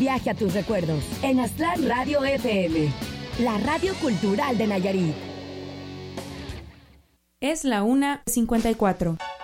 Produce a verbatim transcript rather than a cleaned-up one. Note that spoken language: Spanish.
viaje a tus recuerdos en Aztlán Radio F M, la radio cultural de Nayarit. Es la una cincuenta y cuatro.